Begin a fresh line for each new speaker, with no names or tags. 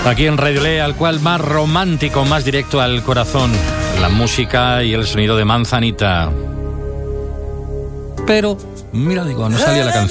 Aquí en Radio Le, al cual más romántico, más directo al corazón, la música y el sonido de Manzanita. Pero, mira, digo, no salía la canción.